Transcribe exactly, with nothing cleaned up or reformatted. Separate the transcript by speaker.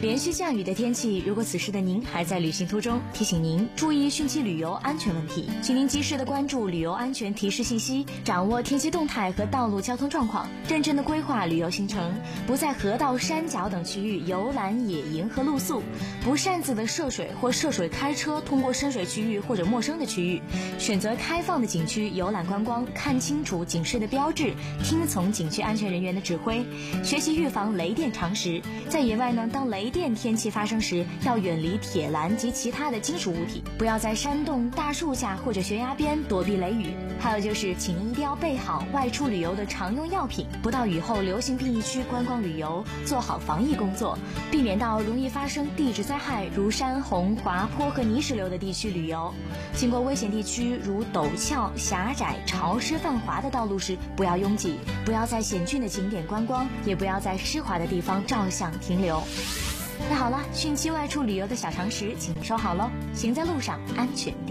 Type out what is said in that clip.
Speaker 1: 连续下雨的天气，如果此时的您还在旅行途中，提醒您注意汛期旅游安全问题，请您及时的关注旅游安全提示信息，掌握天气动态和道路交通状况，认真的规划旅游行程，不在河道、山脚等区域游览、野营和露宿，不擅自的涉水或涉水开车通过深水区域或者陌生的区域，选择开放的景区游览观光，看清楚警示的标志，听从景区安全人员的指挥，学习预防雷电常识。在野外呢，当雷电天气发生时，要远离铁栏及其他的金属物体，不要在山洞、大树下或者悬崖边躲避雷雨。还有就是，请您一定要备好外出旅游的常用药品，不到雨后流行病疫区观光旅游，做好防疫工作，避免到容易发生地质灾害如山洪、滑坡和泥石流的地区旅游。经过危险地区如陡峭、狭窄、潮湿泛滑的道路时，不要拥挤，不要在险峻的景点观光，也不要在湿滑的地方照相停留。那好了，汛期外出旅游的小常识，请收好喽。行在路上，安全第一。